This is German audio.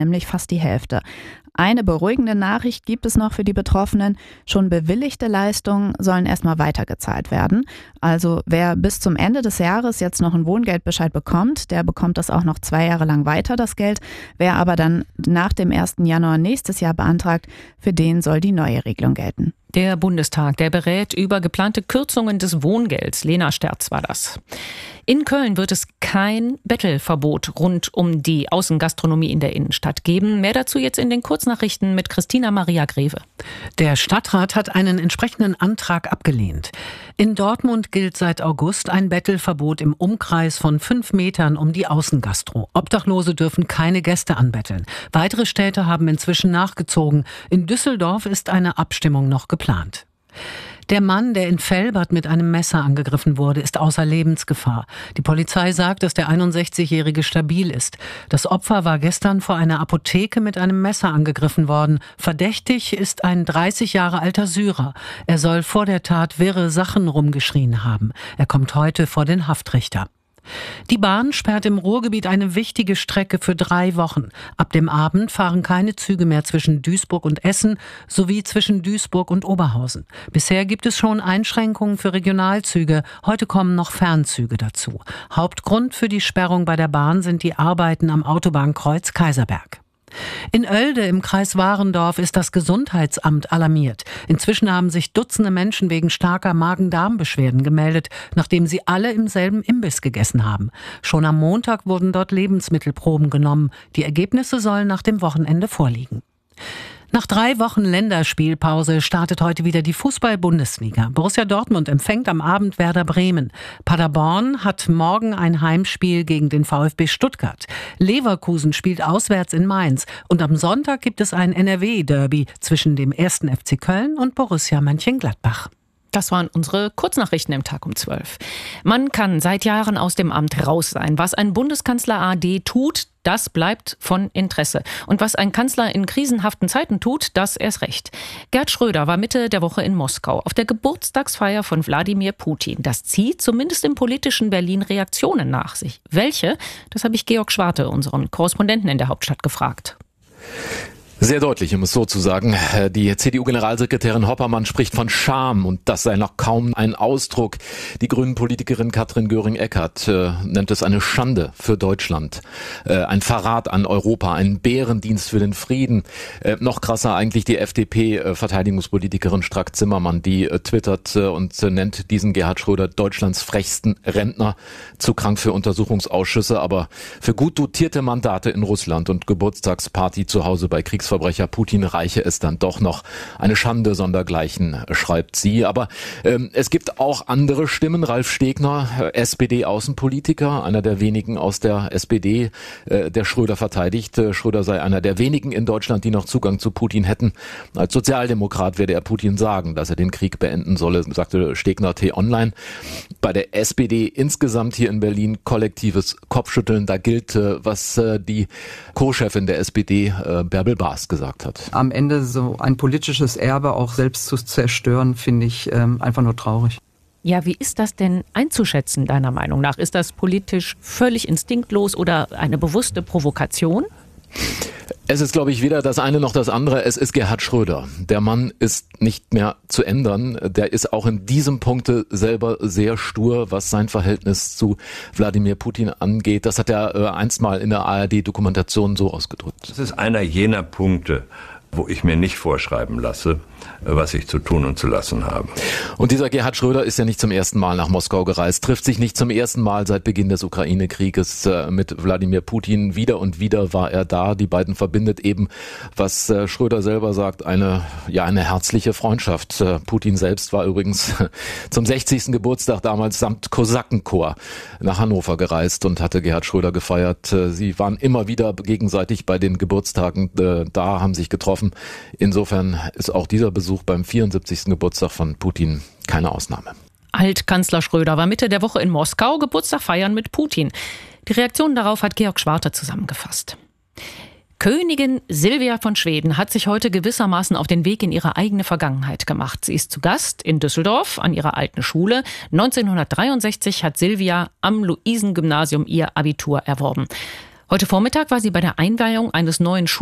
nämlich fast die Hälfte. Eine beruhigende Nachricht gibt es noch für die Betroffenen. Schon bewilligte Leistungen sollen erstmal weitergezahlt werden. Also wer bis zum Ende des Jahres jetzt noch einen Wohngeldbescheid bekommt, der bekommt das auch noch 2 Jahre lang weiter, das Geld. Wer aber dann nach dem 1. Januar nächstes Jahr beantragt, für den soll die neue Regelung gelten. Der Bundestag, der berät über geplante Kürzungen des Wohngelds. Lena Sterz war das. In Köln wird es kein Bettelverbot rund um die Außengastronomie in der Innenstadt geben. Mehr dazu jetzt in den Kurznachrichten mit Christina Maria Greve. Der Stadtrat hat einen entsprechenden Antrag abgelehnt. In Dortmund gilt seit August ein Bettelverbot im Umkreis von 5 Metern um die Außengastro. Obdachlose dürfen keine Gäste anbetteln. Weitere Städte haben inzwischen nachgezogen. In Düsseldorf ist eine Abstimmung noch geplant. Der Mann, der in Velbert mit einem Messer angegriffen wurde, ist außer Lebensgefahr. Die Polizei sagt, dass der 61-Jährige stabil ist. Das Opfer war gestern vor einer Apotheke mit einem Messer angegriffen worden. Verdächtig ist ein 30 Jahre alter Syrer. Er soll vor der Tat wirre Sachen rumgeschrien haben. Er kommt heute vor den Haftrichter. Die Bahn sperrt im Ruhrgebiet eine wichtige Strecke für 3 Wochen. Ab dem Abend fahren keine Züge mehr zwischen Duisburg und Essen sowie zwischen Duisburg und Oberhausen. Bisher gibt es schon Einschränkungen für Regionalzüge. Heute kommen noch Fernzüge dazu. Hauptgrund für die Sperrung bei der Bahn sind die Arbeiten am Autobahnkreuz Kaiserberg. In Oelde im Kreis Warendorf ist das Gesundheitsamt alarmiert. Inzwischen haben sich Dutzende Menschen wegen starker Magen-Darm-Beschwerden gemeldet, nachdem sie alle im selben Imbiss gegessen haben. Schon am Montag wurden dort Lebensmittelproben genommen. Die Ergebnisse sollen nach dem Wochenende vorliegen. Nach 3 Wochen Länderspielpause startet heute wieder die Fußball-Bundesliga. Borussia Dortmund empfängt am Abend Werder Bremen. Paderborn hat morgen ein Heimspiel gegen den VfB Stuttgart. Leverkusen spielt auswärts in Mainz. Und am Sonntag gibt es ein NRW-Derby zwischen dem 1. FC Köln und Borussia Mönchengladbach. Das waren unsere Kurznachrichten im Tag um 12. Man kann seit Jahren aus dem Amt raus sein. Was ein Bundeskanzler AD tut, das bleibt von Interesse. Und was ein Kanzler in krisenhaften Zeiten tut, das erst recht. Gerhard Schröder war Mitte der Woche in Moskau auf der Geburtstagsfeier von Wladimir Putin. Das zieht zumindest im politischen Berlin Reaktionen nach sich. Welche? Das habe ich Georg Schwarte, unseren Korrespondenten in der Hauptstadt, gefragt. Sehr deutlich, um es so zu sagen. Die CDU-Generalsekretärin Hoppermann spricht von Scham und das sei noch kaum ein Ausdruck. Die Grünen-Politikerin Katrin Göring-Eckardt nennt es eine Schande für Deutschland. Ein Verrat an Europa, ein Bärendienst für den Frieden. Noch krasser eigentlich die FDP-Verteidigungspolitikerin Strack-Zimmermann, die twittert und nennt diesen Gerhard Schröder Deutschlands frechsten Rentner, zu krank für Untersuchungsausschüsse, aber für gut dotierte Mandate in Russland und Geburtstagsparty zu Hause bei Kriegsverbrecher Putin reiche es dann doch noch. Eine Schande sondergleichen, schreibt sie. Aber es gibt auch andere Stimmen. Ralf Stegner, SPD-Außenpolitiker, einer der wenigen aus der SPD, der Schröder verteidigt. Schröder sei einer der wenigen in Deutschland, die noch Zugang zu Putin hätten. Als Sozialdemokrat werde er Putin sagen, dass er den Krieg beenden solle, sagte Stegner T-Online. Bei der SPD insgesamt hier in Berlin kollektives Kopfschütteln. Da gilt, was die Co-Chefin der SPD, Bärbel Baas, gesagt hat. Am Ende so ein politisches Erbe auch selbst zu zerstören, finde ich einfach nur traurig. Ja, wie ist das denn einzuschätzen, deiner Meinung nach? Ist das politisch völlig instinktlos oder eine bewusste Provokation? Es ist, glaube ich, weder das eine noch das andere. Es ist Gerhard Schröder. Der Mann ist nicht mehr zu ändern. Der ist auch in diesem Punkte selber sehr stur, was sein Verhältnis zu Wladimir Putin angeht. Das hat er einst mal in der ARD-Dokumentation so ausgedrückt. Das ist einer jener Punkte, wo ich mir nicht vorschreiben lasse, was ich zu tun und zu lassen habe. Und dieser Gerhard Schröder ist ja nicht zum ersten Mal nach Moskau gereist, trifft sich nicht zum ersten Mal seit Beginn des Ukraine-Krieges mit Wladimir Putin. Wieder und wieder war er da. Die beiden verbindet eben, was Schröder selber sagt, eine herzliche Freundschaft. Putin selbst war übrigens zum 60. Geburtstag damals samt Kosakenchor nach Hannover gereist und hatte Gerhard Schröder gefeiert. Sie waren immer wieder gegenseitig bei den Geburtstagen da, haben sich getroffen. Insofern ist auch dieser Besuch beim 74. Geburtstag von Putin keine Ausnahme. Altkanzler Schröder war Mitte der Woche in Moskau, Geburtstag feiern mit Putin. Die Reaktion darauf hat Georg Schwarte zusammengefasst. Königin Silvia von Schweden hat sich heute gewissermaßen auf den Weg in ihre eigene Vergangenheit gemacht. Sie ist zu Gast in Düsseldorf an ihrer alten Schule. 1963 hat Silvia am Luisengymnasium ihr Abitur erworben. Heute Vormittag war sie bei der Einweihung eines neuen